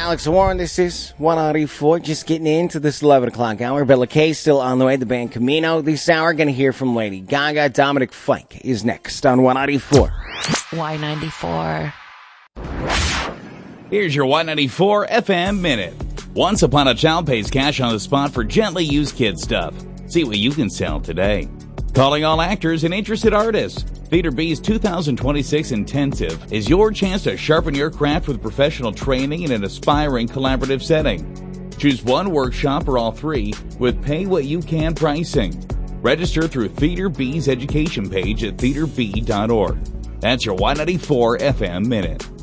Alex Warren. This is 194. Just getting into this 11 o'clock hour. Bella K still on the way. The band Camino. This hour, going to hear from Lady Gaga. Dominic Fike is next on 194. Y94. Here's your 194 FM Minute. Once Upon a Child pays cash on the spot for gently used kid stuff. See what you can sell today. Calling all actors and interested artists. Theater B's 2026 Intensive is your chance to sharpen your craft with professional training in an aspiring collaborative setting. Choose one workshop or all three with pay what you can pricing. Register through Theater B's education page at theaterb.org. That's your 194 FM Minute.